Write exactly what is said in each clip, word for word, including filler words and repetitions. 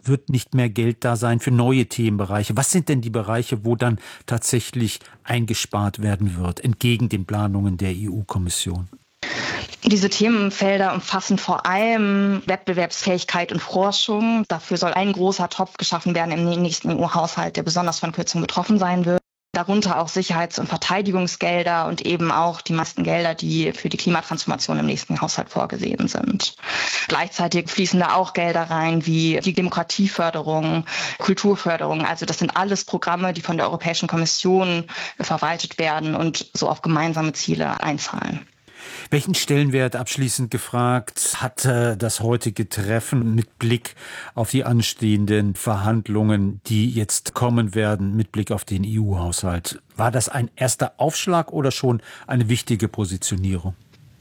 wird nicht mehr Geld da sein für neue Themenbereiche. Was sind denn die Bereiche, wo dann tatsächlich eingespart werden wird, entgegen den Planungen der E U-Kommission? Diese Themenfelder umfassen vor allem Wettbewerbsfähigkeit und Forschung. Dafür soll ein großer Topf geschaffen werden im nächsten E U-Haushalt, der besonders von Kürzungen betroffen sein wird. Darunter auch Sicherheits- und Verteidigungsgelder und eben auch die meisten Gelder, die für die Klimatransformation im nächsten Haushalt vorgesehen sind. Gleichzeitig fließen da auch Gelder rein wie die Demokratieförderung, Kulturförderung. Also das sind alles Programme, die von der Europäischen Kommission verwaltet werden und so auf gemeinsame Ziele einzahlen. Welchen Stellenwert, abschließend gefragt, hat das heutige Treffen mit Blick auf die anstehenden Verhandlungen, die jetzt kommen werden, mit Blick auf den E U-Haushalt? War das ein erster Aufschlag oder schon eine wichtige Positionierung?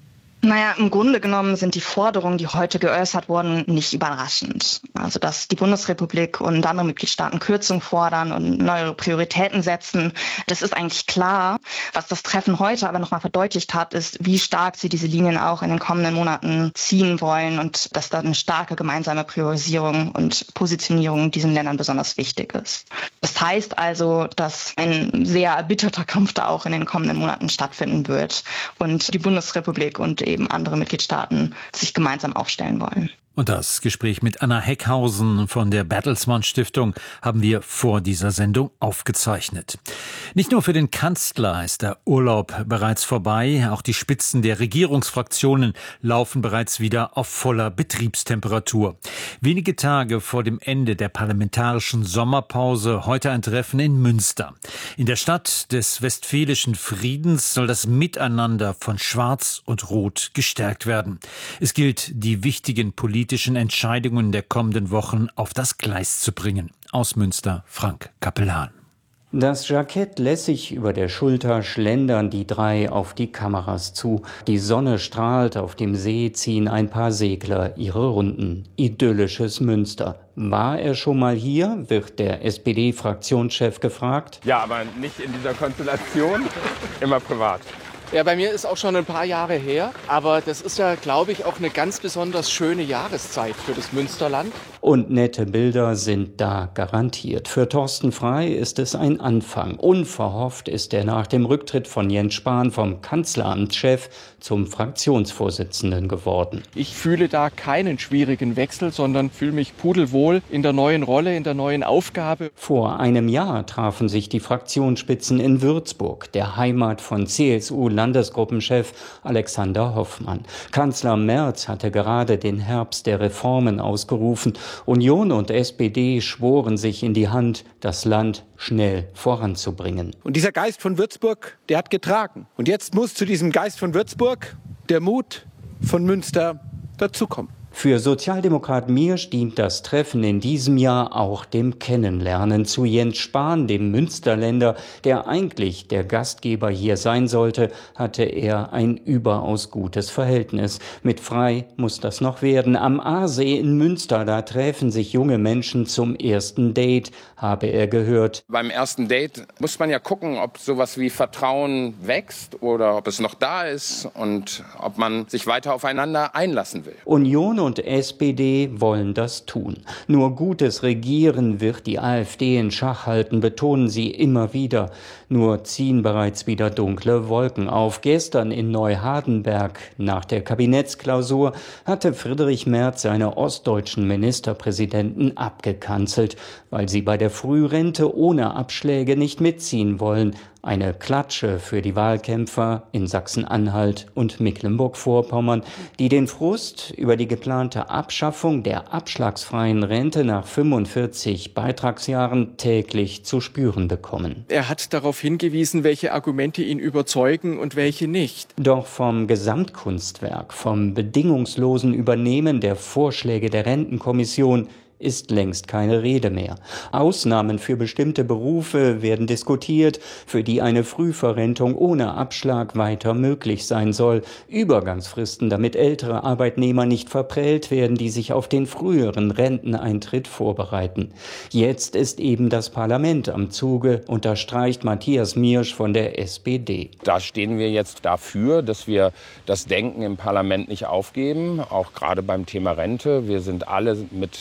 Naja, im Grunde genommen sind die Forderungen, die heute geäußert wurden, nicht überraschend. Also, dass die Bundesrepublik und andere Mitgliedstaaten Kürzungen fordern und neue Prioritäten setzen, das ist eigentlich klar. Was das Treffen heute aber nochmal verdeutlicht hat, ist, wie stark sie diese Linien auch in den kommenden Monaten ziehen wollen und dass da eine starke gemeinsame Priorisierung und Positionierung diesen Ländern besonders wichtig ist. Das heißt also, dass ein sehr erbitterter Kampf da auch in den kommenden Monaten stattfinden wird und die Bundesrepublik und eben andere Mitgliedstaaten sich gemeinsam aufstellen wollen. Und das Gespräch mit Anna Heckhausen von der Bertelsmann Stiftung haben wir vor dieser Sendung aufgezeichnet. Nicht nur für den Kanzler ist der Urlaub bereits vorbei, auch die Spitzen der Regierungsfraktionen laufen bereits wieder auf voller Betriebstemperatur. Wenige Tage vor dem Ende der parlamentarischen Sommerpause heute ein Treffen in Münster. In der Stadt des westfälischen Friedens soll das Miteinander von Schwarz und Rot gestärkt werden. Es gilt, die wichtigen politischen Entscheidungen der kommenden Wochen auf das Gleis zu bringen. Aus Münster, Frank Capellan. Das Jackett lässig über der Schulter schlendern die drei auf die Kameras zu. Die Sonne strahlt, auf dem See ziehen ein paar Segler ihre Runden. Idyllisches Münster. War er schon mal hier, wird der S P D-Fraktionschef gefragt. Ja, aber nicht in dieser Konstellation, immer privat. Ja, bei mir ist auch schon ein paar Jahre her, aber das ist ja, glaube ich, auch eine ganz besonders schöne Jahreszeit für das Münsterland. Und nette Bilder sind da garantiert. Für Thorsten Frey ist es ein Anfang. Unverhofft ist er nach dem Rücktritt von Jens Spahn vom Kanzleramtschef zum Fraktionsvorsitzenden geworden. Ich fühle da keinen schwierigen Wechsel, sondern fühle mich pudelwohl in der neuen Rolle, in der neuen Aufgabe. Vor einem Jahr trafen sich die Fraktionsspitzen in Würzburg, der Heimat von C S U-Landesgruppenchef Alexander Hoffmann. Kanzler Merz hatte gerade den Herbst der Reformen ausgerufen. Union und S P D schworen sich in die Hand, das Land schnell voranzubringen. Und dieser Geist von Würzburg, der hat getragen. Und jetzt muss zu diesem Geist von Würzburg der Mut von Münster dazukommen. Für Sozialdemokrat Miersch dient das Treffen in diesem Jahr auch dem Kennenlernen zu Jens Spahn, dem Münsterländer, der eigentlich der Gastgeber hier sein sollte, hatte er ein überaus gutes Verhältnis. Mit Frey muss das noch werden. Am Aasee in Münster, da treffen sich junge Menschen zum ersten Date, habe er gehört. Beim ersten Date muss man ja gucken, ob sowas wie Vertrauen wächst oder ob es noch da ist und ob man sich weiter aufeinander einlassen will. Union und S P D wollen das tun. Nur gutes Regieren wird die AfD in Schach halten, betonen sie immer wieder. Nur ziehen bereits wieder dunkle Wolken auf. Gestern in Neuhardenberg nach der Kabinettsklausur hatte Friedrich Merz seine ostdeutschen Ministerpräsidenten abgekanzelt, weil sie bei der Frührente ohne Abschläge nicht mitziehen wollen. Eine Klatsche für die Wahlkämpfer in Sachsen-Anhalt und Mecklenburg-Vorpommern, die den Frust über die geplante Abschaffung der abschlagsfreien Rente nach fünfundvierzig Beitragsjahren täglich zu spüren bekommen. Er hat darauf hingewiesen, welche Argumente ihn überzeugen und welche nicht. Doch vom Gesamtkunstwerk, vom bedingungslosen Übernehmen der Vorschläge der Rentenkommission ist längst keine Rede mehr. Ausnahmen für bestimmte Berufe werden diskutiert, für die eine Frühverrentung ohne Abschlag weiter möglich sein soll. Übergangsfristen, damit ältere Arbeitnehmer nicht verprellt werden, die sich auf den früheren Renteneintritt vorbereiten. Jetzt ist eben das Parlament am Zuge, unterstreicht Matthias Miersch von der S P D. Da stehen wir jetzt dafür, dass wir das Denken im Parlament nicht aufgeben, auch gerade beim Thema Rente. Wir sind alle mit Bürgerinnen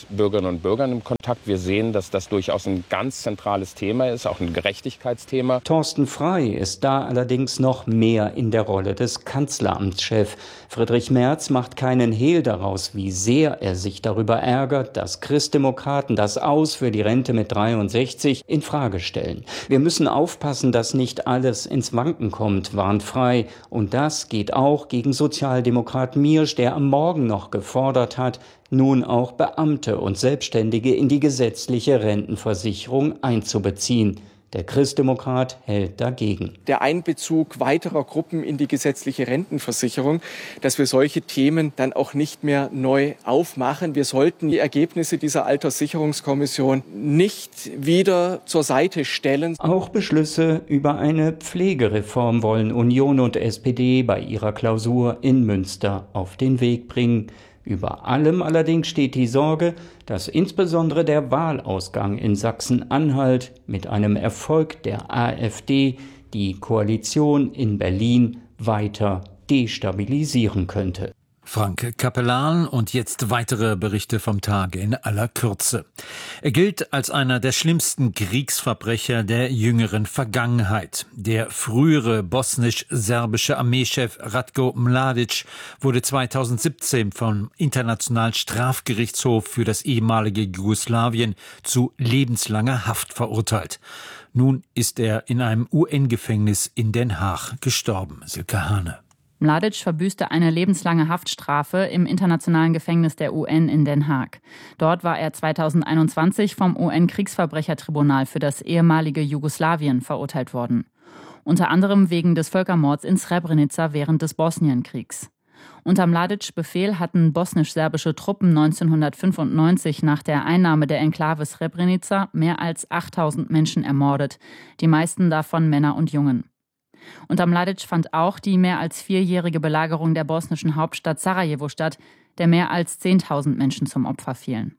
und Bürgern im Kontakt. Wir sehen, dass das durchaus ein ganz zentrales Thema ist, auch ein Gerechtigkeitsthema. Thorsten Frey ist da allerdings noch mehr in der Rolle des Kanzleramtschefs. Friedrich Merz macht keinen Hehl daraus, wie sehr er sich darüber ärgert, dass Christdemokraten das Aus für die Rente mit dreiundsechzig in Frage stellen. Wir müssen aufpassen, dass nicht alles ins Wanken kommt, warnt Frey. Und das geht auch gegen Sozialdemokrat Miersch, der am Morgen noch gefordert hat, nun auch Beamte und Selbstständige in die gesetzliche Rentenversicherung einzubeziehen. Der Christdemokrat hält dagegen. Der Einbezug weiterer Gruppen in die gesetzliche Rentenversicherung, dass wir solche Themen dann auch nicht mehr neu aufmachen. Wir sollten die Ergebnisse dieser Alterssicherungskommission nicht wieder zur Seite stellen. Auch Beschlüsse über eine Pflegereform wollen Union und S P D bei ihrer Klausur in Münster auf den Weg bringen. Über allem allerdings steht die Sorge, dass insbesondere der Wahlausgang in Sachsen-Anhalt mit einem Erfolg der AfD die Koalition in Berlin weiter destabilisieren könnte. Frank Capellan und jetzt weitere Berichte vom Tage in aller Kürze. Er gilt als einer der schlimmsten Kriegsverbrecher der jüngeren Vergangenheit. Der frühere bosnisch-serbische Armeechef Ratko Mladic wurde zweitausendsiebzehn vom Internationalen Strafgerichtshof für das ehemalige Jugoslawien zu lebenslanger Haft verurteilt. Nun ist er in einem U N-Gefängnis in Den Haag gestorben. Silke Hane. Mladic verbüßte eine lebenslange Haftstrafe im internationalen Gefängnis der U N in Den Haag. Dort war er zweitausendeinundzwanzig vom U N-Kriegsverbrechertribunal für das ehemalige Jugoslawien verurteilt worden. Unter anderem wegen des Völkermords in Srebrenica während des Bosnienkriegs. Unter Mladics Befehl hatten bosnisch-serbische Truppen neunzehnhundertfünfundneunzig nach der Einnahme der Enklave Srebrenica mehr als achttausend Menschen ermordet, die meisten davon Männer und Jungen. Unter Mladic fand auch die mehr als vierjährige Belagerung der bosnischen Hauptstadt Sarajevo statt, der mehr als zehntausend Menschen zum Opfer fielen.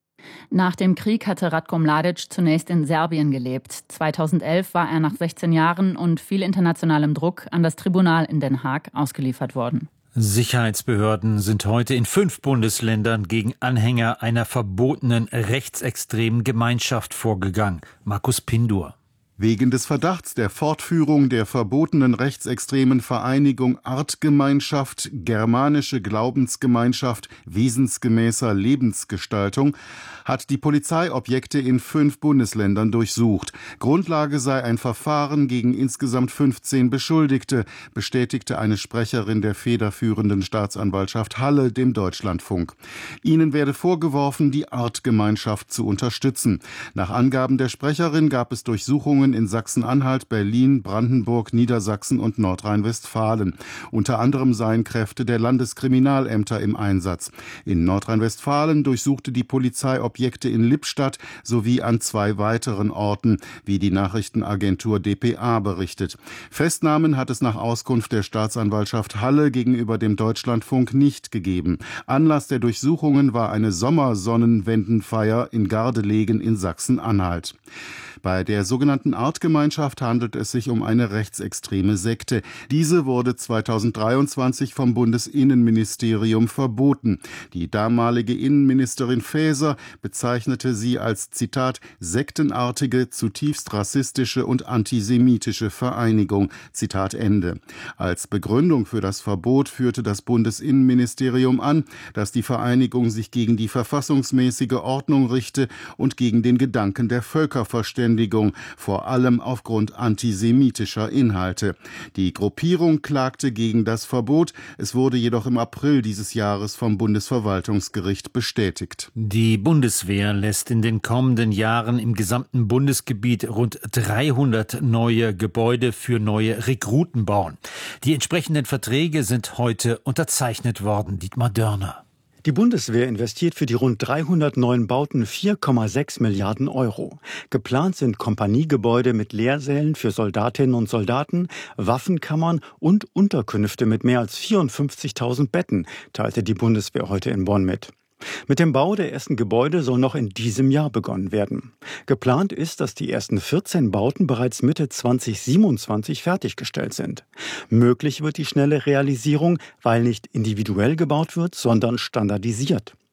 Nach dem Krieg hatte Ratko Mladic zunächst in Serbien gelebt. zweitausendelf war er nach sechzehn Jahren und viel internationalem Druck an das Tribunal in Den Haag ausgeliefert worden. Sicherheitsbehörden sind heute in fünf Bundesländern gegen Anhänger einer verbotenen rechtsextremen Gemeinschaft vorgegangen. Markus Pindur. Wegen des Verdachts der Fortführung der verbotenen rechtsextremen Vereinigung Artgemeinschaft, germanische Glaubensgemeinschaft, wesensgemäßer Lebensgestaltung hat die Polizei Objekte in fünf Bundesländern durchsucht. Grundlage sei ein Verfahren gegen insgesamt fünfzehn Beschuldigte, bestätigte eine Sprecherin der federführenden Staatsanwaltschaft Halle dem Deutschlandfunk. Ihnen werde vorgeworfen, die Artgemeinschaft zu unterstützen. Nach Angaben der Sprecherin gab es Durchsuchungen in Sachsen-Anhalt, Berlin, Brandenburg, Niedersachsen und Nordrhein-Westfalen. Unter anderem seien Kräfte der Landeskriminalämter im Einsatz. In Nordrhein-Westfalen durchsuchte die Polizei Objekte in Lippstadt sowie an zwei weiteren Orten, wie die Nachrichtenagentur D P A berichtet. Festnahmen hat es nach Auskunft der Staatsanwaltschaft Halle gegenüber dem Deutschlandfunk nicht gegeben. Anlass der Durchsuchungen war eine Sommersonnenwendenfeier in Gardelegen in Sachsen-Anhalt. Bei der sogenannten Artgemeinschaft handelt es sich um eine rechtsextreme Sekte. Diese wurde zweitausenddreiundzwanzig vom Bundesinnenministerium verboten. Die damalige Innenministerin Faeser bezeichnete sie als, Zitat, sektenartige, zutiefst rassistische und antisemitische Vereinigung. Zitat Ende. Als Begründung für das Verbot führte das Bundesinnenministerium an, dass die Vereinigung sich gegen die verfassungsmäßige Ordnung richte und gegen den Gedanken der Völkerverständigung, vor allem aufgrund antisemitischer Inhalte. Die Gruppierung klagte gegen das Verbot. Es wurde jedoch im April dieses Jahres vom Bundesverwaltungsgericht bestätigt. Die Bundeswehr lässt in den kommenden Jahren im gesamten Bundesgebiet rund dreihundert neue Gebäude für neue Rekruten bauen. Die entsprechenden Verträge sind heute unterzeichnet worden. Dietmar Dörner. Die Bundeswehr investiert für die rund dreihundert neuen Bauten vier Komma sechs Milliarden Euro. Geplant sind Kompaniegebäude mit Lehrsälen für Soldatinnen und Soldaten, Waffenkammern und Unterkünfte mit mehr als vierundfünfzigtausend Betten, teilte die Bundeswehr heute in Bonn mit. Mit dem Bau der ersten Gebäude soll noch in diesem Jahr begonnen werden. Geplant ist, dass die ersten vierzehn Bauten bereits Mitte zweitausendsiebenundzwanzig fertiggestellt sind. Möglich wird die schnelle Realisierung, weil nicht individuell gebaut wird, sondern standardisiert.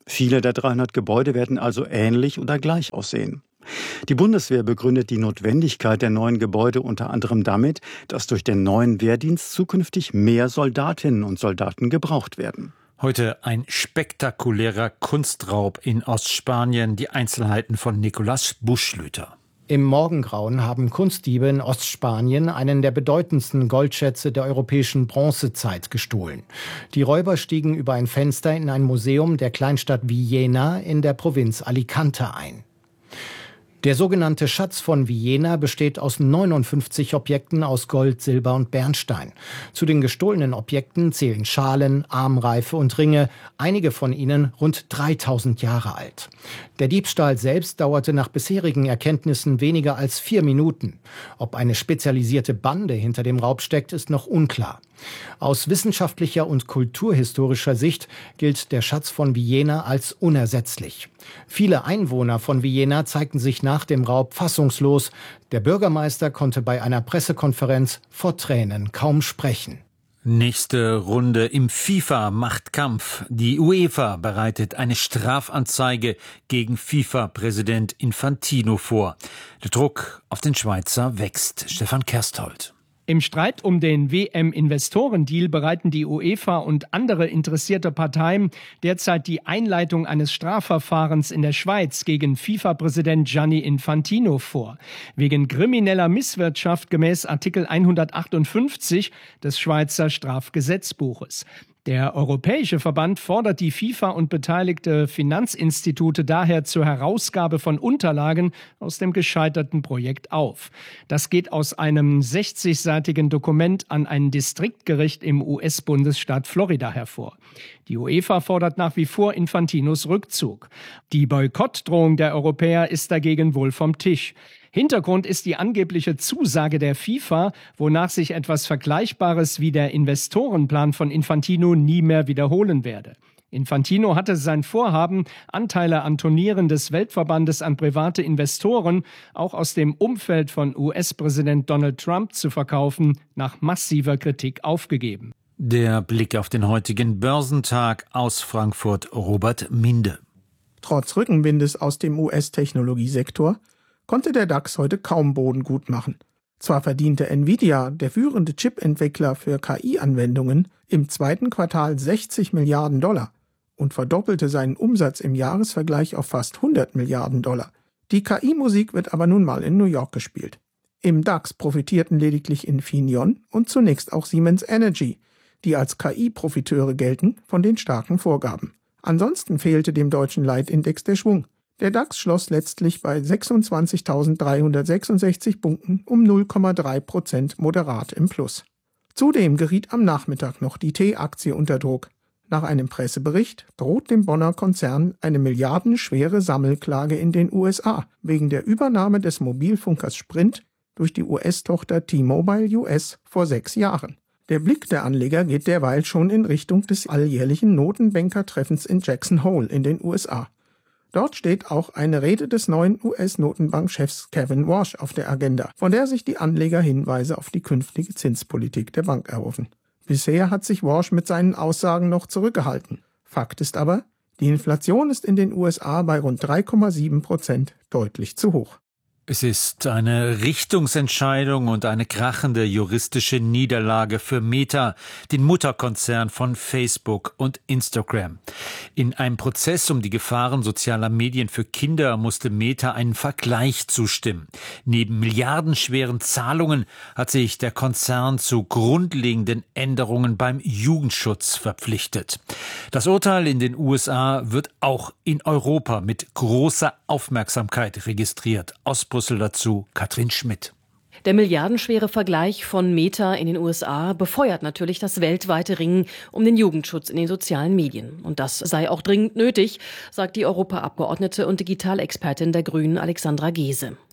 Viele der dreihundert Gebäude werden also ähnlich oder gleich aussehen. Die Bundeswehr begründet die Notwendigkeit der neuen Gebäude unter anderem damit, dass durch den neuen Wehrdienst zukünftig mehr Soldatinnen und Soldaten gebraucht werden. Heute ein spektakulärer Kunstraub in Ostspanien. Die Einzelheiten von Nikolaus Buschlüter. Im Morgengrauen haben Kunstdiebe in Ostspanien einen der bedeutendsten Goldschätze der europäischen Bronzezeit gestohlen. Die Räuber stiegen über ein Fenster in ein Museum der Kleinstadt Villena in der Provinz Alicante ein. Der sogenannte Schatz von Villena besteht aus neunundfünfzig Objekten aus Gold, Silber und Bernstein. Zu den gestohlenen Objekten zählen Schalen, Armreife und Ringe, einige von ihnen rund dreitausend Jahre alt. Der Diebstahl selbst dauerte nach bisherigen Erkenntnissen weniger als vier Minuten. Ob eine spezialisierte Bande hinter dem Raub steckt, ist noch unklar. Aus wissenschaftlicher und kulturhistorischer Sicht gilt der Schatz von Villena als unersetzlich. Viele Einwohner von Villena zeigten sich nach dem Raub fassungslos. Der Bürgermeister konnte bei einer Pressekonferenz vor Tränen kaum sprechen. Nächste Runde im FIFA-Machtkampf. Die UEFA bereitet eine Strafanzeige gegen FIFA-Präsident Infantino vor. Der Druck auf den Schweizer wächst. Stefan Kersthold. Im Streit um den W M-Investorendeal bereiten die UEFA und andere interessierte Parteien derzeit die Einleitung eines Strafverfahrens in der Schweiz gegen FIFA-Präsident Gianni Infantino vor. Wegen krimineller Misswirtschaft gemäß Artikel hundertachtundfünfzig des Schweizer Strafgesetzbuches. Der Europäische Verband fordert die FIFA und beteiligte Finanzinstitute daher zur Herausgabe von Unterlagen aus dem gescheiterten Projekt auf. Das geht aus einem sechzigseitigen Dokument an ein Distriktgericht im U S-Bundesstaat Florida hervor. Die UEFA fordert nach wie vor Infantinos Rückzug. Die Boykottdrohung der Europäer ist dagegen wohl vom Tisch. Hintergrund ist die angebliche Zusage der FIFA, wonach sich etwas Vergleichbares wie der Investorenplan von Infantino nie mehr wiederholen werde. Infantino hatte sein Vorhaben, Anteile an Turnieren des Weltverbandes an private Investoren, auch aus dem Umfeld von U S-Präsident Donald Trump zu verkaufen, nach massiver Kritik aufgegeben. Der Blick auf den heutigen Börsentag aus Frankfurt, Robert Minde. Trotz Rückenwindes aus dem U S-Technologiesektor konnte der DAX heute kaum Boden gut machen. Zwar verdiente Nvidia, der führende Chip-Entwickler für K I-Anwendungen, im zweiten Quartal sechzig Milliarden Dollar und verdoppelte seinen Umsatz im Jahresvergleich auf fast hundert Milliarden Dollar. Die K I-Musik wird aber nun mal in New York gespielt. Im DAX profitierten lediglich Infineon und zunächst auch Siemens Energy, die als K I-Profiteure gelten, von den starken Vorgaben. Ansonsten fehlte dem deutschen Leitindex der Schwung. Der DAX schloss letztlich bei sechsundzwanzigtausenddreihundertsechsundsechzig Punkten um null Komma drei Prozent moderat im Plus. Zudem geriet am Nachmittag noch die T-Aktie unter Druck. Nach einem Pressebericht droht dem Bonner Konzern eine milliardenschwere Sammelklage in den U S A wegen der Übernahme des Mobilfunkers Sprint durch die U S-Tochter T-Mobile U S vor sechs Jahren. Der Blick der Anleger geht derweil schon in Richtung des alljährlichen Notenbankertreffens in Jackson Hole in den U S A. Dort steht auch eine Rede des neuen U S-Notenbankchefs Kevin Warsh auf der Agenda, von der sich die Anleger Hinweise auf die künftige Zinspolitik der Bank erhoffen. Bisher hat sich Warsh mit seinen Aussagen noch zurückgehalten. Fakt ist aber, die Inflation ist in den U S A bei rund drei Komma sieben Prozent deutlich zu hoch. Es ist eine Richtungsentscheidung und eine krachende juristische Niederlage für Meta, den Mutterkonzern von Facebook und Instagram. In einem Prozess um die Gefahren sozialer Medien für Kinder musste Meta einen Vergleich zustimmen. Neben milliardenschweren Zahlungen hat sich der Konzern zu grundlegenden Änderungen beim Jugendschutz verpflichtet. Das Urteil in den U S A wird auch in Europa mit großer Aufmerksamkeit registriert. Aus Brüssel dazu Katrin Schmidt. Der milliardenschwere Vergleich von Meta in den U S A befeuert natürlich das weltweite Ringen um den Jugendschutz in den sozialen Medien. Und das sei auch dringend nötig, sagt die Europaabgeordnete und Digitalexpertin der Grünen Alexandra Geese.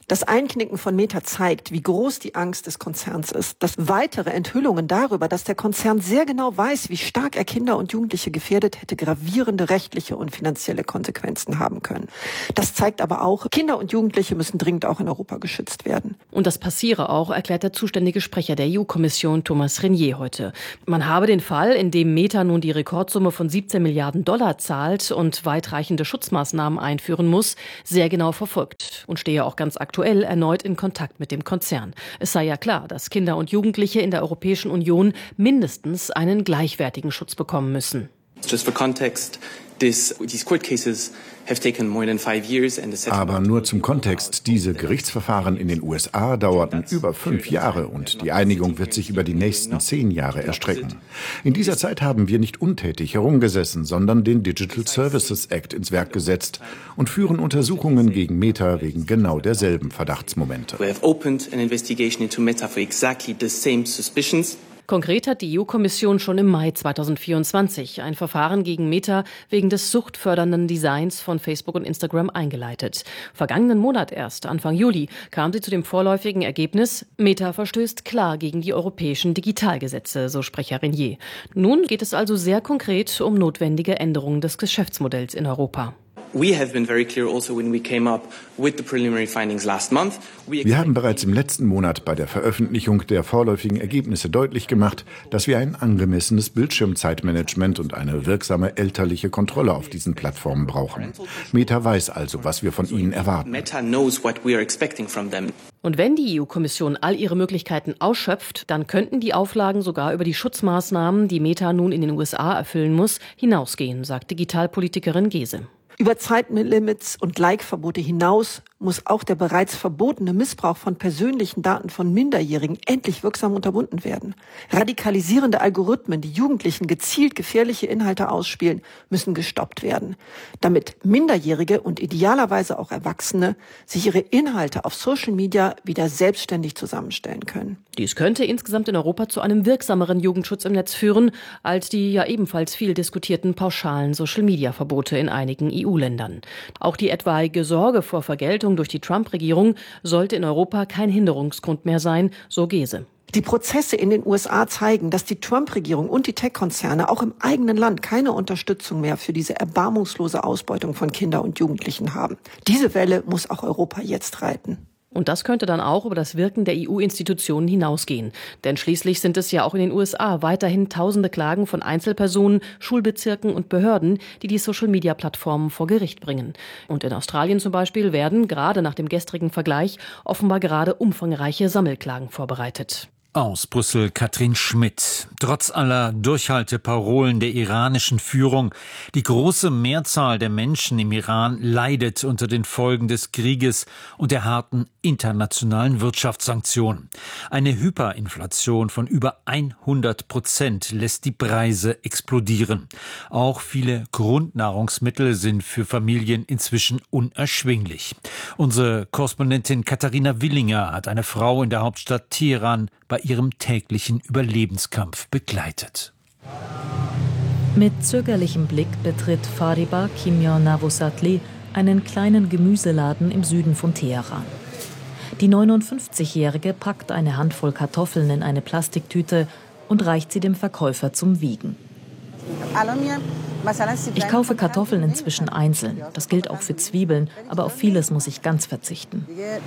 Das Einknicken von Meta zeigt, wie groß die Angst des Konzerns ist. Dass weitere Enthüllungen darüber, dass der Konzern sehr genau weiß, wie stark er Kinder und Jugendliche gefährdet, hätte gravierende rechtliche und finanzielle Konsequenzen haben können. Das zeigt aber auch, Kinder und Jugendliche müssen dringend auch in Europa geschützt werden. Und das passiere auch, erklärt der zuständige Sprecher der E U-Kommission Thomas Renier heute. Man habe den Fall, in dem Meta nun die Rekordsumme von siebzehn Milliarden Dollar zahlt und weitreichende Schutzmaßnahmen einführen muss, sehr genau verfolgt und stehe auch ganz aktuell erneut in Kontakt mit dem Konzern. Es sei ja klar, dass Kinder und Jugendliche in der Europäischen Union mindestens einen gleichwertigen Schutz bekommen müssen. Just for context, this, these court cases have taken more than five years and the Aber nur zum Kontext, diese Gerichtsverfahren in den U S A dauerten über fünf Jahre und die Einigung wird sich über die nächsten zehn Jahre erstrecken. In dieser Zeit haben wir nicht untätig herumgesessen, sondern den Digital Services Act ins Werk gesetzt und führen Untersuchungen gegen Meta wegen genau derselben Verdachtsmomente. We have opened an investigation into Meta for exactly the same suspicions. Konkret hat die E U-Kommission schon im Mai zweitausendvierundzwanzig ein Verfahren gegen Meta wegen des suchtfördernden Designs von Facebook und Instagram eingeleitet. Vergangenen Monat erst, Anfang Juli, kam sie zu dem vorläufigen Ergebnis, Meta verstößt klar gegen die europäischen Digitalgesetze, so Sprecher Renier. Nun geht es also sehr konkret um notwendige Änderungen des Geschäftsmodells in Europa. We have been very clear also when we came up with the preliminary findings last month. Wir haben bereits im letzten Monat bei der Veröffentlichung der vorläufigen Ergebnisse deutlich gemacht, dass wir ein angemessenes Bildschirmzeitmanagement und eine wirksame elterliche Kontrolle auf diesen Plattformen brauchen. Meta weiß also, was wir von ihnen erwarten. Meta knows what we are expecting from them. Und wenn die E U-Kommission all ihre Möglichkeiten ausschöpft, dann könnten die Auflagen sogar über die Schutzmaßnahmen, die Meta nun in den U S A erfüllen muss, hinausgehen, sagt Digitalpolitikerin Gese. Über Zeitlimits und Like-Verbote hinaus muss auch der bereits verbotene Missbrauch von persönlichen Daten von Minderjährigen endlich wirksam unterbunden werden. Radikalisierende Algorithmen, die Jugendlichen gezielt gefährliche Inhalte ausspielen, müssen gestoppt werden, damit Minderjährige und idealerweise auch Erwachsene sich ihre Inhalte auf Social Media wieder selbstständig zusammenstellen können. Dies könnte insgesamt in Europa zu einem wirksameren Jugendschutz im Netz führen, als die ja ebenfalls viel diskutierten pauschalen Social-Media-Verbote in einigen E U-Ländern. Auch die etwaige Sorge vor Vergeltung durch die Trump-Regierung sollte in Europa kein Hinderungsgrund mehr sein, so Gese. Die Prozesse in den U S A zeigen, dass die Trump-Regierung und die Tech-Konzerne auch im eigenen Land keine Unterstützung mehr für diese erbarmungslose Ausbeutung von Kindern und Jugendlichen haben. Diese Welle muss auch Europa jetzt reiten. Und das könnte dann auch über das Wirken der E U-Institutionen hinausgehen. Denn schließlich sind es ja auch in den U S A weiterhin tausende Klagen von Einzelpersonen, Schulbezirken und Behörden, die die Social-Media-Plattformen vor Gericht bringen. Und in Australien zum Beispiel werden, gerade nach dem gestrigen Vergleich, offenbar gerade umfangreiche Sammelklagen vorbereitet. Aus Brüssel Katrin Schmidt. Trotz aller Durchhalteparolen der iranischen Führung, die große Mehrzahl der Menschen im Iran leidet unter den Folgen des Krieges und der harten internationalen Wirtschaftssanktionen. Eine Hyperinflation von über hundert Prozent lässt die Preise explodieren. Auch viele Grundnahrungsmittel sind für Familien inzwischen unerschwinglich. Unsere Korrespondentin Katharina Willinger hat eine Frau in der Hauptstadt Teheran bei ihrem täglichen Überlebenskampf begleitet. Mit zögerlichem Blick betritt Fariba Kimyon Navosatli einen kleinen Gemüseladen im Süden von Teheran. Die neunundfünfzigjährige packt eine Handvoll Kartoffeln in eine Plastiktüte und reicht sie dem Verkäufer zum Wiegen. Ich kaufe Kartoffeln inzwischen einzeln. Das gilt auch für Zwiebeln, aber auf vieles muss ich ganz verzichten.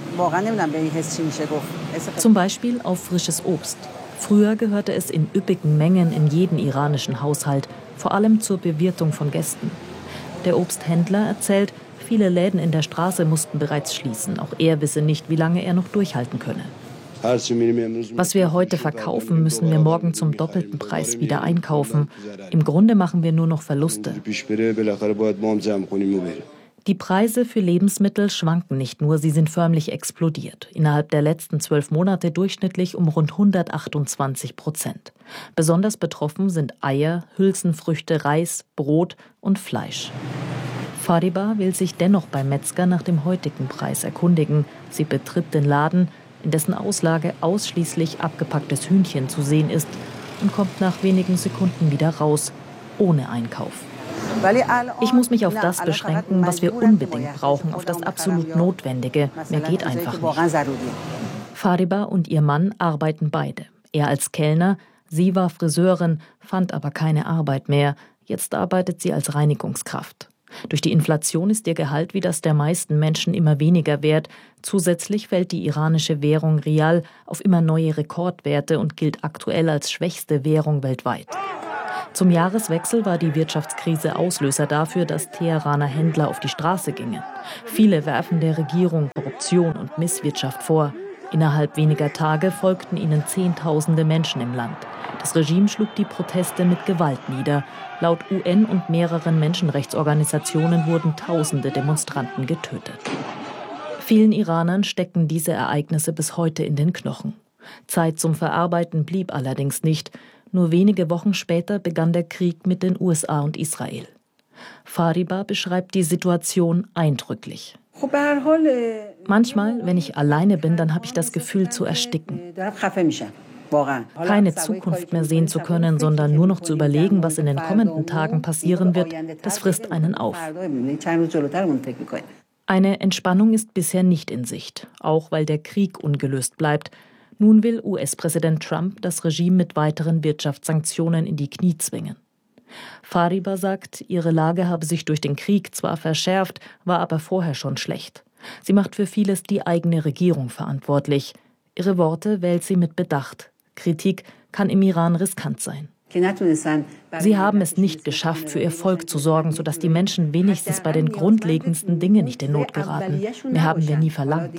Zum Beispiel auf frisches Obst. Früher gehörte es in üppigen Mengen in jeden iranischen Haushalt, vor allem zur Bewirtung von Gästen. Der Obsthändler erzählt, viele Läden in der Straße mussten bereits schließen. Auch er wisse nicht, wie lange er noch durchhalten könne. Was wir heute verkaufen, müssen wir morgen zum doppelten Preis wieder einkaufen. Im Grunde machen wir nur noch Verluste. Die Preise für Lebensmittel schwanken nicht nur, sie sind förmlich explodiert. Innerhalb der letzten zwölf Monate durchschnittlich um rund hundertachtundzwanzig Prozent. Besonders betroffen sind Eier, Hülsenfrüchte, Reis, Brot und Fleisch. Fariba will sich dennoch beim Metzger nach dem heutigen Preis erkundigen. Sie betritt den Laden, in dessen Auslage ausschließlich abgepacktes Hühnchen zu sehen ist, und kommt nach wenigen Sekunden wieder raus, ohne Einkauf. Ich muss mich auf das beschränken, was wir unbedingt brauchen, auf das absolut Notwendige. Mehr geht einfach nicht. Fariba und ihr Mann arbeiten beide. Er als Kellner, sie war Friseurin, fand aber keine Arbeit mehr. Jetzt arbeitet sie als Reinigungskraft. Durch die Inflation ist ihr Gehalt wie das der meisten Menschen immer weniger wert. Zusätzlich fällt die iranische Währung Rial auf immer neue Rekordwerte und gilt aktuell als schwächste Währung weltweit. Zum Jahreswechsel war die Wirtschaftskrise Auslöser dafür, dass Teheraner Händler auf die Straße gingen. Viele werfen der Regierung Korruption und Misswirtschaft vor. Innerhalb weniger Tage folgten ihnen Zehntausende Menschen im Land. Das Regime schlug die Proteste mit Gewalt nieder. Laut U N und mehreren Menschenrechtsorganisationen wurden tausende Demonstranten getötet. Vielen Iranern stecken diese Ereignisse bis heute in den Knochen. Zeit zum Verarbeiten blieb allerdings nicht. Nur wenige Wochen später begann der Krieg mit den U S A und Israel. Fariba beschreibt die Situation eindrücklich. Manchmal, wenn ich alleine bin, dann habe ich das Gefühl zu ersticken. Keine Zukunft mehr sehen zu können, sondern nur noch zu überlegen, was in den kommenden Tagen passieren wird, das frisst einen auf. Eine Entspannung ist bisher nicht in Sicht, auch weil der Krieg ungelöst bleibt. Nun will U S-Präsident Trump das Regime mit weiteren Wirtschaftssanktionen in die Knie zwingen. Fariba sagt, ihre Lage habe sich durch den Krieg zwar verschärft, war aber vorher schon schlecht. Sie macht für vieles die eigene Regierung verantwortlich. Ihre Worte wählt sie mit Bedacht. Kritik kann im Iran riskant sein. Sie haben es nicht geschafft, für ihr Volk zu sorgen, sodass die Menschen wenigstens bei den grundlegendsten Dingen nicht in Not geraten. Mehr haben wir nie verlangt.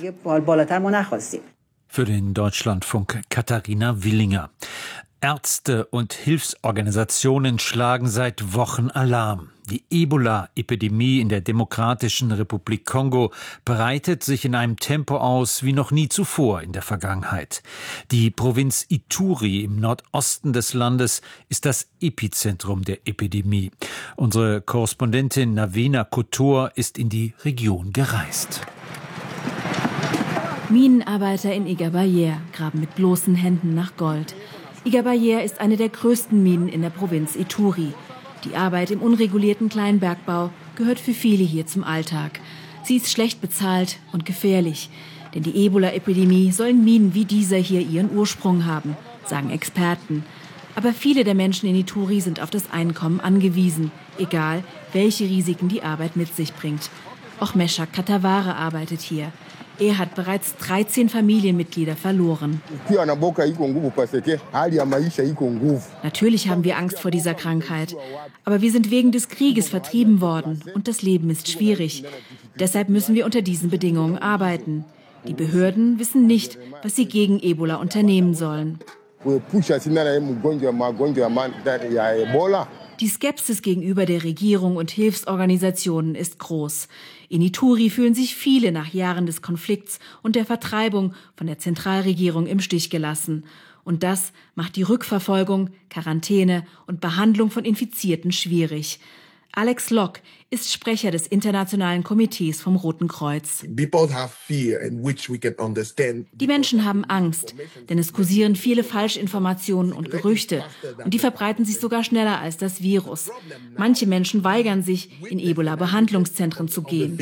Für den Deutschlandfunk Katharina Willinger. Ärzte und Hilfsorganisationen schlagen seit Wochen Alarm. Die Ebola-Epidemie in der Demokratischen Republik Kongo breitet sich in einem Tempo aus wie noch nie zuvor in der Vergangenheit. Die Provinz Ituri im Nordosten des Landes ist das Epizentrum der Epidemie. Unsere Korrespondentin Navena Kotor ist in die Region gereist. Minenarbeiter in Igabayer graben mit bloßen Händen nach Gold. Igabayer ist eine der größten Minen in der Provinz Ituri. Die Arbeit im unregulierten Kleinbergbau gehört für viele hier zum Alltag. Sie ist schlecht bezahlt und gefährlich. Denn die Ebola-Epidemie sollen Minen wie dieser hier ihren Ursprung haben, sagen Experten. Aber viele der Menschen in Ituri sind auf das Einkommen angewiesen, egal welche Risiken die Arbeit mit sich bringt. Auch Meshak Kataware arbeitet hier. Er hat bereits dreizehn Familienmitglieder verloren. Natürlich haben wir Angst vor dieser Krankheit. Aber wir sind wegen des Krieges vertrieben worden und das Leben ist schwierig. Deshalb müssen wir unter diesen Bedingungen arbeiten. Die Behörden wissen nicht, was sie gegen Ebola unternehmen sollen. Die Skepsis gegenüber der Regierung und Hilfsorganisationen ist groß. In Ituri fühlen sich viele nach Jahren des Konflikts und der Vertreibung von der Zentralregierung im Stich gelassen. Und das macht die Rückverfolgung, Quarantäne und Behandlung von Infizierten schwierig. Alex Locke ist Sprecher des Internationalen Komitees vom Roten Kreuz. Die Menschen haben Angst, denn es kursieren viele Falschinformationen und Gerüchte. Und die verbreiten sich sogar schneller als das Virus. Manche Menschen weigern sich, in Ebola-Behandlungszentren zu gehen.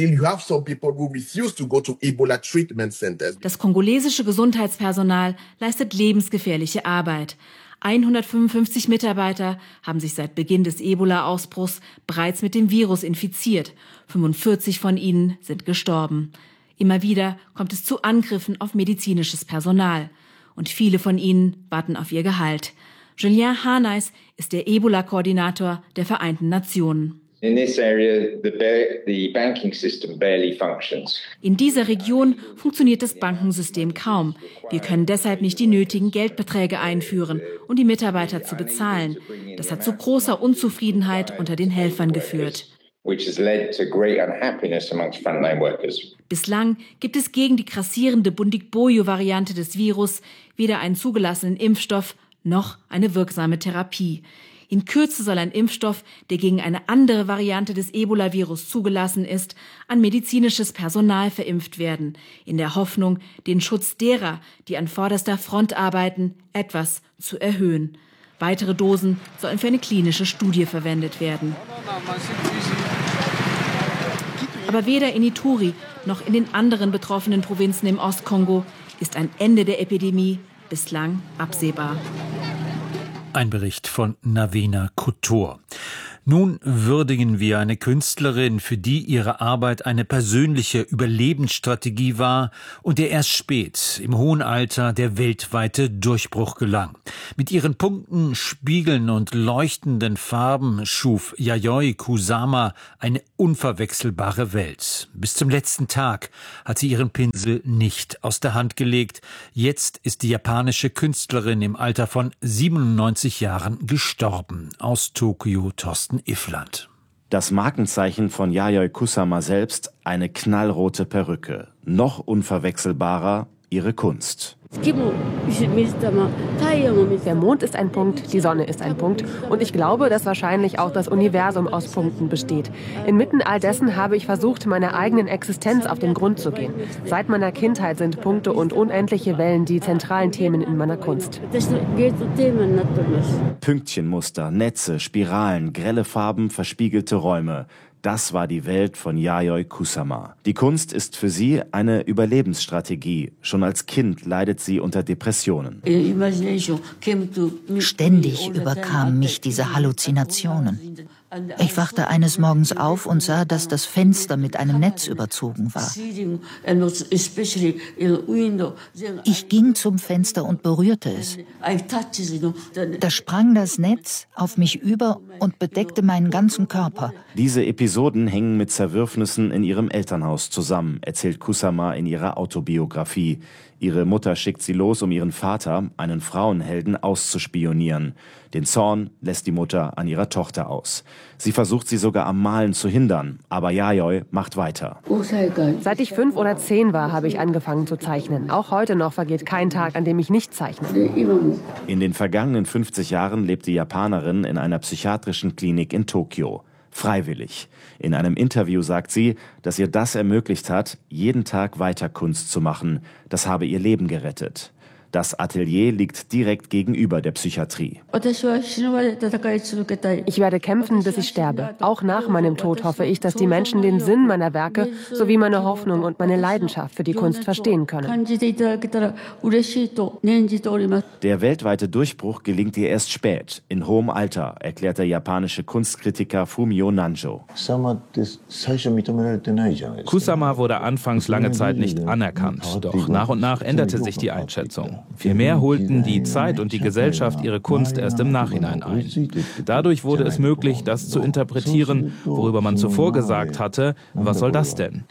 Das kongolesische Gesundheitspersonal leistet lebensgefährliche Arbeit. hundertfünfundfünfzig Mitarbeiter haben sich seit Beginn des Ebola-Ausbruchs bereits mit dem Virus infiziert. fünfundvierzig von ihnen sind gestorben. Immer wieder kommt es zu Angriffen auf medizinisches Personal. Und viele von ihnen warten auf ihr Gehalt. Julien Harneis ist der Ebola-Koordinator der Vereinten Nationen. In this area, the, the banking system barely functions. In dieser Region funktioniert das Bankensystem kaum. Wir können deshalb nicht die nötigen Geldbeträge einführen, um die Mitarbeiter zu bezahlen. Das hat zu großer Unzufriedenheit unter den Helfern geführt. Bislang gibt es gegen die grassierende Bundibugyo-Variante des Virus weder einen zugelassenen Impfstoff noch eine wirksame Therapie. In Kürze soll ein Impfstoff, der gegen eine andere Variante des Ebola-Virus zugelassen ist, an medizinisches Personal verimpft werden, in der Hoffnung, den Schutz derer, die an vorderster Front arbeiten, etwas zu erhöhen. Weitere Dosen sollen für eine klinische Studie verwendet werden. Aber weder in Ituri noch in den anderen betroffenen Provinzen im Ostkongo ist ein Ende der Epidemie bislang absehbar. Ein Bericht von Navena Couture. Nun würdigen wir eine Künstlerin, für die ihre Arbeit eine persönliche Überlebensstrategie war und der erst spät, im hohen Alter, der weltweite Durchbruch gelang. Mit ihren Punkten, Spiegeln und leuchtenden Farben schuf Yayoi Kusama eine unverwechselbare Welt. Bis zum letzten Tag hat sie ihren Pinsel nicht aus der Hand gelegt. Jetzt ist die japanische Künstlerin im Alter von siebenundneunzig Jahren gestorben. Aus Tokio, Thorsten Iffland. Das Markenzeichen von Yayoi Kusama selbst, eine knallrote Perücke. Noch unverwechselbarer ihre Kunst. Der Mond ist ein Punkt, die Sonne ist ein Punkt. Und ich glaube, dass wahrscheinlich auch das Universum aus Punkten besteht. Inmitten all dessen habe ich versucht, meiner eigenen Existenz auf den Grund zu gehen. Seit meiner Kindheit sind Punkte und unendliche Wellen die zentralen Themen in meiner Kunst. Pünktchenmuster, Netze, Spiralen, grelle Farben, verspiegelte Räume. Das war die Welt von Yayoi Kusama. Die Kunst ist für sie eine Überlebensstrategie. Schon als Kind leidet sie unter Depressionen. Ständig überkamen mich diese Halluzinationen. Ich wachte eines Morgens auf und sah, dass das Fenster mit einem Netz überzogen war. Ich ging zum Fenster und berührte es. Da sprang das Netz auf mich über und bedeckte meinen ganzen Körper. Diese Episoden hängen mit Zerwürfnissen in ihrem Elternhaus zusammen, erzählt Kusama in ihrer Autobiografie. Ihre Mutter schickt sie los, um ihren Vater, einen Frauenhelden, auszuspionieren. Den Zorn lässt die Mutter an ihrer Tochter aus. Sie versucht, sie sogar am Malen zu hindern, aber Yayoi macht weiter. Seit ich fünf oder zehn war, habe ich angefangen zu zeichnen. Auch heute noch vergeht kein Tag, an dem ich nicht zeichne. In den vergangenen fünfzig Jahren lebt die Japanerin in einer psychiatrischen Klinik in Tokio. Freiwillig. In einem Interview sagt sie, dass ihr das ermöglicht hat, jeden Tag weiter Kunst zu machen. Das habe ihr Leben gerettet. Das Atelier liegt direkt gegenüber der Psychiatrie. Ich werde kämpfen, bis ich sterbe. Auch nach meinem Tod hoffe ich, dass die Menschen den Sinn meiner Werke sowie meine Hoffnung und meine Leidenschaft für die Kunst verstehen können. Der weltweite Durchbruch gelingt ihr erst spät, in hohem Alter, erklärt der japanische Kunstkritiker Fumio Nanjo. Kusama wurde anfangs lange Zeit nicht anerkannt, doch nach und nach änderte sich die Einschätzung. Vielmehr holten die Zeit und die Gesellschaft ihre Kunst erst im Nachhinein ein. Dadurch wurde es möglich, das zu interpretieren, worüber man zuvor gesagt hatte, was soll das denn?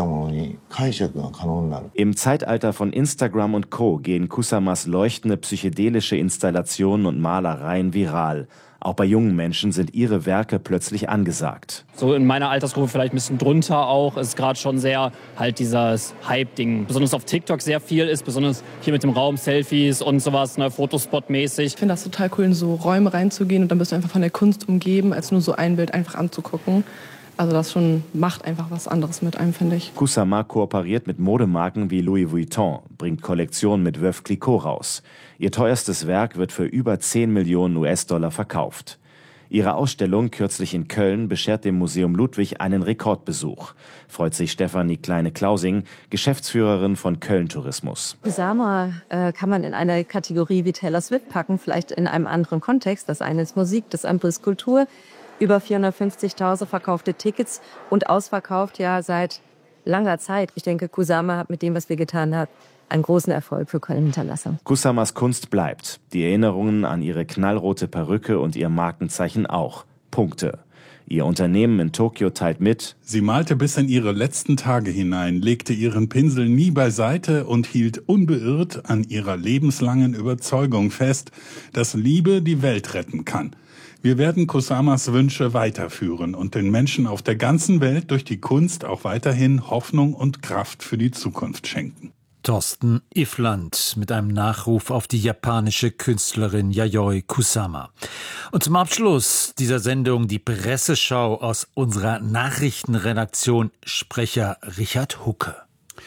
Im Zeitalter von Instagram und Co. gehen Kusamas leuchtende psychedelische Installationen und Malereien viral. Auch bei jungen Menschen sind ihre Werke plötzlich angesagt. So in meiner Altersgruppe vielleicht ein bisschen drunter auch, ist gerade schon sehr halt dieses Hype-Ding. Besonders auf TikTok sehr viel ist, besonders hier mit dem Raum, Selfies und sowas, ne, Fotospot-mäßig. Ich finde das total cool, in so Räume reinzugehen und dann bist du einfach von der Kunst umgeben, als nur so ein Bild einfach anzugucken. Also das schon macht einfach was anderes mit einem, finde ich. Kusama kooperiert mit Modemarken wie Louis Vuitton, bringt Kollektionen mit Veuve Clicquot raus. Ihr teuerstes Werk wird für über zehn Millionen U S-Dollar verkauft. Ihre Ausstellung kürzlich in Köln beschert dem Museum Ludwig einen Rekordbesuch. Freut sich Stefanie Kleine-Klausing, Geschäftsführerin von Köln Tourismus. Kusama äh, kann man in eine Kategorie wie Taylor Swift packen, vielleicht in einem anderen Kontext. Das eine ist Musik, das andere ist Kultur. Über vierhundertfünfzigtausend verkaufte Tickets und ausverkauft ja seit langer Zeit. Ich denke, Kusama hat mit dem, was wir getan haben, einen großen Erfolg für Köln hinterlassen. Kusamas Kunst bleibt. Die Erinnerungen an ihre knallrote Perücke und ihr Markenzeichen auch. Punkte. Ihr Unternehmen in Tokio teilt mit: Sie malte bis in ihre letzten Tage hinein, legte ihren Pinsel nie beiseite und hielt unbeirrt an ihrer lebenslangen Überzeugung fest, dass Liebe die Welt retten kann. Wir werden Kusamas Wünsche weiterführen und den Menschen auf der ganzen Welt durch die Kunst auch weiterhin Hoffnung und Kraft für die Zukunft schenken. Thorsten Iffland mit einem Nachruf auf die japanische Künstlerin Yayoi Kusama. Und zum Abschluss dieser Sendung die Presseschau aus unserer Nachrichtenredaktion, Sprecher Richard Hucke.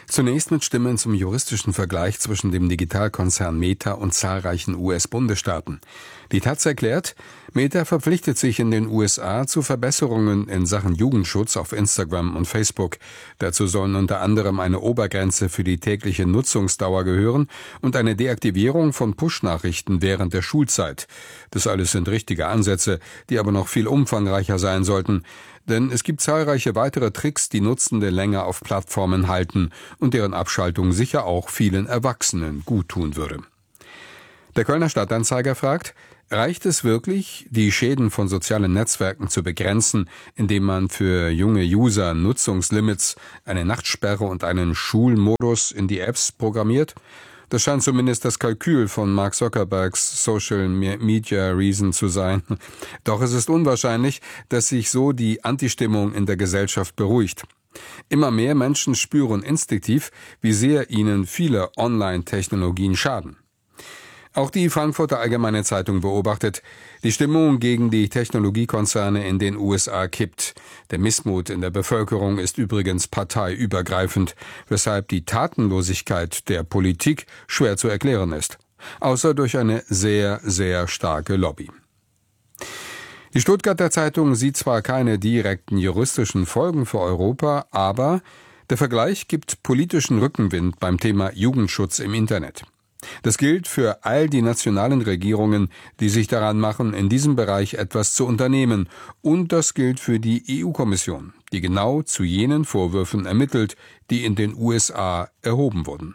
Zunächst mit Stimmen zum juristischen Vergleich zwischen dem Digitalkonzern Meta und zahlreichen U S-Bundesstaaten. Die Taz erklärt, Meta verpflichtet sich in den U S A zu Verbesserungen in Sachen Jugendschutz auf Instagram und Facebook. Dazu sollen unter anderem eine Obergrenze für die tägliche Nutzungsdauer gehören und eine Deaktivierung von Push-Nachrichten während der Schulzeit. Das alles sind richtige Ansätze, die aber noch viel umfangreicher sein sollten. Denn es gibt zahlreiche weitere Tricks, die Nutzende länger auf Plattformen halten und deren Abschaltung sicher auch vielen Erwachsenen guttun würde. Der Kölner Stadtanzeiger fragt, reicht es wirklich, die Schäden von sozialen Netzwerken zu begrenzen, indem man für junge User Nutzungslimits, eine Nachtsperre und einen Schulmodus in die Apps programmiert? Das scheint zumindest das Kalkül von Mark Zuckerbergs Social Media Reason zu sein. Doch es ist unwahrscheinlich, dass sich so die Antistimmung in der Gesellschaft beruhigt. Immer mehr Menschen spüren instinktiv, wie sehr ihnen viele Online-Technologien schaden. Auch die Frankfurter Allgemeine Zeitung beobachtet, die Stimmung gegen die Technologiekonzerne in den U S A kippt. Der Missmut in der Bevölkerung ist übrigens parteiübergreifend, weshalb die Tatenlosigkeit der Politik schwer zu erklären ist. Außer durch eine sehr, sehr starke Lobby. Die Stuttgarter Zeitung sieht zwar keine direkten juristischen Folgen für Europa, aber der Vergleich gibt politischen Rückenwind beim Thema Jugendschutz im Internet. Das gilt für all die nationalen Regierungen, die sich daran machen, in diesem Bereich etwas zu unternehmen. Und das gilt für die E U-Kommission, die genau zu jenen Vorwürfen ermittelt, die in den U S A erhoben wurden.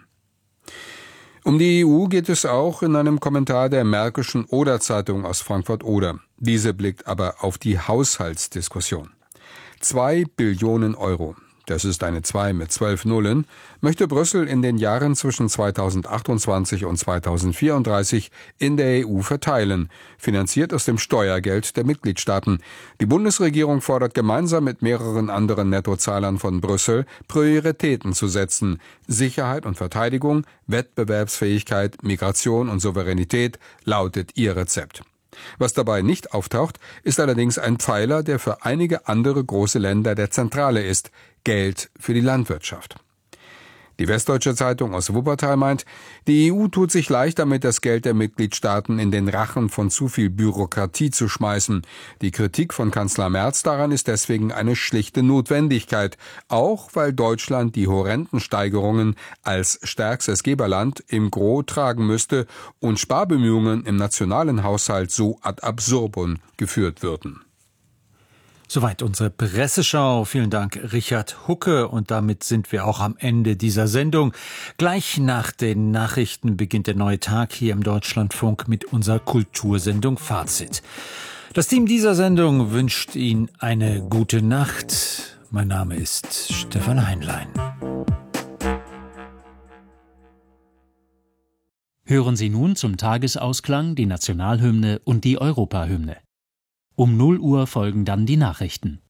Um die E U geht es auch in einem Kommentar der Märkischen Oder-Zeitung aus Frankfurt-Oder. Diese blickt aber auf die Haushaltsdiskussion. Zwei Billionen Euro. Das ist eine zwei mit zwölf Nullen, möchte Brüssel in den Jahren zwischen zweitausendachtundzwanzig und zweitausendvierunddreißig in der E U verteilen, finanziert aus dem Steuergeld der Mitgliedstaaten. Die Bundesregierung fordert gemeinsam mit mehreren anderen Nettozahlern von Brüssel, Prioritäten zu setzen. Sicherheit und Verteidigung, Wettbewerbsfähigkeit, Migration und Souveränität lautet ihr Rezept. Was dabei nicht auftaucht, ist allerdings ein Pfeiler, der für einige andere große Länder der zentrale ist: Geld für die Landwirtschaft. Die Westdeutsche Zeitung aus Wuppertal meint, die E U tut sich leicht damit, das Geld der Mitgliedstaaten in den Rachen von zu viel Bürokratie zu schmeißen. Die Kritik von Kanzler Merz daran ist deswegen eine schlichte Notwendigkeit, auch weil Deutschland die horrenden Steigerungen als stärkstes Geberland im Gros tragen müsste und Sparbemühungen im nationalen Haushalt so ad absurdum geführt würden. Soweit unsere Presseschau. Vielen Dank, Richard Hucke. Und damit sind wir auch am Ende dieser Sendung. Gleich nach den Nachrichten beginnt der neue Tag hier im Deutschlandfunk mit unserer Kultursendung Fazit. Das Team dieser Sendung wünscht Ihnen eine gute Nacht. Mein Name ist Stefan Heinlein. Hören Sie nun zum Tagesausklang die Nationalhymne und die Europahymne. Um null Uhr folgen dann die Nachrichten.